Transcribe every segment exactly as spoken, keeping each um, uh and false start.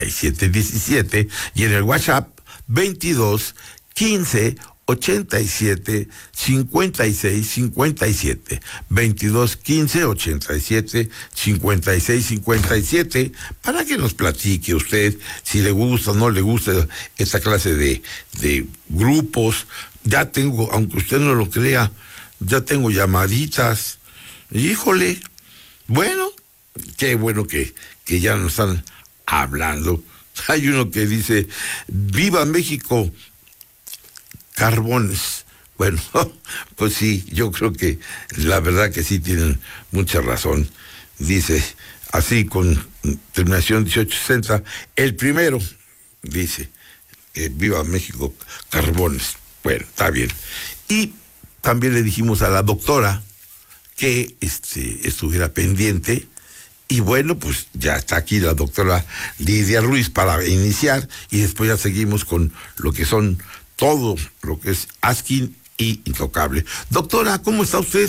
siete diecisiete y en el WhatsApp veintidós quince ochenta y siete cincuenta y seis cincuenta y siete, veintidós quince ochenta y siete cincuenta y seis cincuenta y siete, para que nos platique usted si le gusta o no le gusta esta clase de, de grupos. Ya tengo, aunque usted no lo crea, ya tengo llamaditas. Híjole, bueno, qué bueno que, que ya nos están hablando. Hay uno que dice, ¡viva México! Carbones. Bueno, pues sí, yo creo que la verdad que sí tienen mucha razón. Dice, así con terminación dieciocho sesenta, el primero, dice, eh, viva México, Carbones. Bueno, está bien. Y también le dijimos a la doctora que este, estuviera pendiente. Y bueno, pues ya está aquí la doctora Lidia Ruiz para iniciar y después ya seguimos con lo que son todo lo que es Askin y Intocable. Doctora, ¿cómo está usted?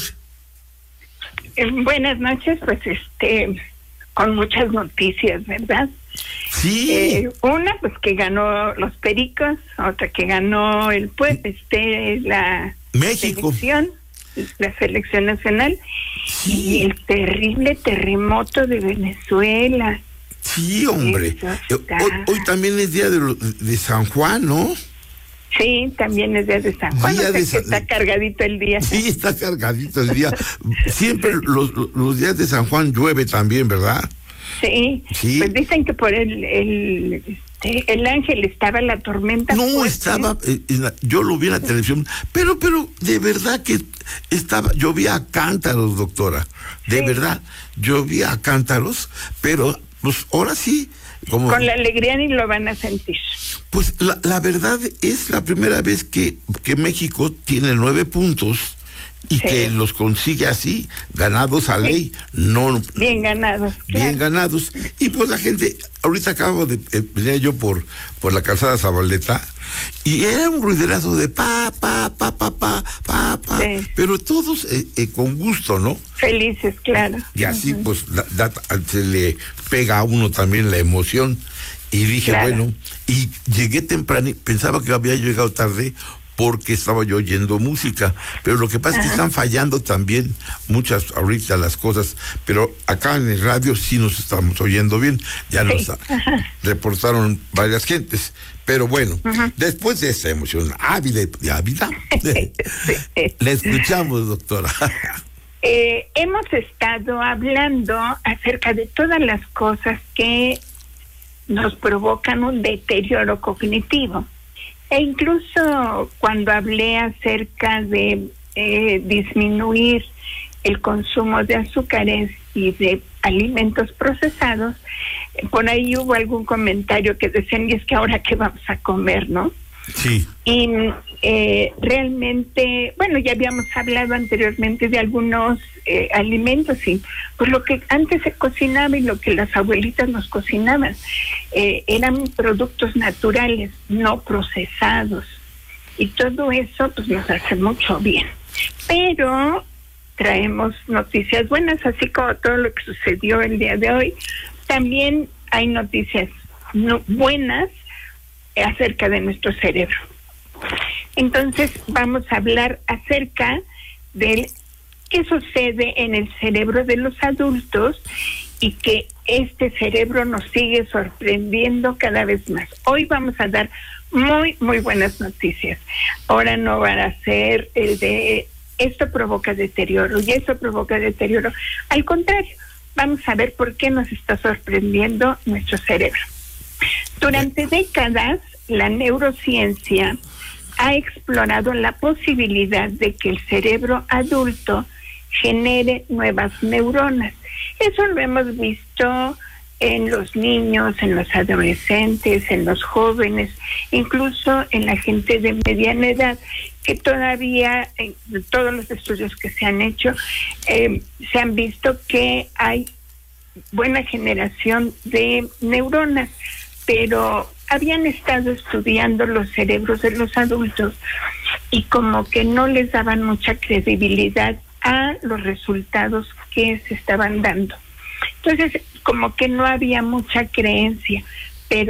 Eh, buenas noches, pues este, con muchas noticias, ¿verdad? Sí. Eh, una, pues que ganó los Pericos, otra que ganó el pues, este, la México. selección, la selección nacional, Sí. y el terrible terremoto de Venezuela. Sí, hombre. Está... Hoy, hoy también es día de, lo, de San Juan, ¿no? Sí, también es día de San Juan. Día o sea de que San... está cargadito el día. Sí, está cargadito el día. Siempre los, los días de San Juan llueve también, ¿verdad? Sí, sí. Pues dicen que por el el, este, el Ángel estaba la tormenta. No, fuerte. estaba, eh, la, yo lo vi en la televisión, pero, pero de verdad que estaba, llovía a cántaros, doctora, de sí. verdad, llovía a cántaros, pero pues ahora sí. Como, con la alegría ni lo van a sentir. Pues la, la verdad es la primera vez que, que México tiene nueve puntos y sí. que los consigue así, ganados a ley, sí. no bien ganados. Bien claro. ganados. Y pues la gente, ahorita acabo de venir yo por, por la calzada Zabaleta, y era un ruiderazo de pa, pa, pa, pa, pa, pa, pa, sí. pero todos eh, eh, con gusto, ¿no? Felices, claro. Y así uh-huh. pues da, da, se le pega a uno también la emoción. Y dije, claro. bueno, y llegué temprano, pensaba que había llegado tarde porque estaba yo oyendo música, pero lo que pasa Ajá. es que están fallando también muchas ahorita las cosas, pero acá en el radio sí nos estamos oyendo bien, ya sí. nos Ajá. reportaron varias gentes, pero bueno, Ajá. después de esta emoción ávida y ávida, sí. le escuchamos, doctora. Eh, hemos estado hablando acerca de todas las cosas que nos provocan un deterioro cognitivo. E incluso cuando hablé acerca de eh, disminuir el consumo de azúcares y de alimentos procesados, por ahí hubo algún comentario que decían, y es que ahora qué vamos a comer, ¿no? Sí. Y eh, realmente, bueno, ya habíamos hablado anteriormente de algunos eh, alimentos y pues lo que antes se cocinaba y lo que las abuelitas nos cocinaban eh, eran productos naturales, no procesados, y todo eso pues nos hace mucho bien. Pero traemos noticias buenas, así como todo lo que sucedió el día de hoy. También hay noticias no buenas acerca de nuestro cerebro. Entonces vamos a hablar acerca de qué sucede en el cerebro de los adultos y que este cerebro nos sigue sorprendiendo cada vez más. Hoy vamos a dar muy, muy buenas noticias. Ahora no van a ser el de esto provoca deterioro y eso provoca deterioro. Al contrario, vamos a ver por qué nos está sorprendiendo nuestro cerebro. Durante décadas, la neurociencia ha explorado la posibilidad de que el cerebro adulto genere nuevas neuronas. Eso lo hemos visto en los niños, en los adolescentes, en los jóvenes, incluso en la gente de mediana edad, que todavía, en todos los estudios que se han hecho, eh, se han visto que hay buena generación de neuronas, pero habían estado estudiando los cerebros de los adultos y como que no les daban mucha credibilidad a los resultados que se estaban dando. Entonces, como que no había mucha creencia,